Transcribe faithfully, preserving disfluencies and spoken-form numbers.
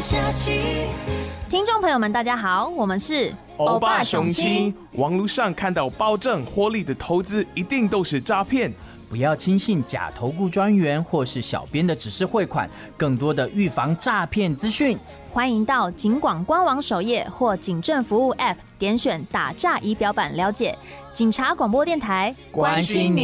下期。 听众朋友们大家好，我们是欧巴雄亲。网络上看到保证获利的投资一定都是诈骗， 不要轻信假投顾专员或是小编的指示汇款，更多的预防诈骗资讯， 欢迎到警广官网首页或警政服务 App 点选打诈仪表板了解。警察广播电台， 关心您。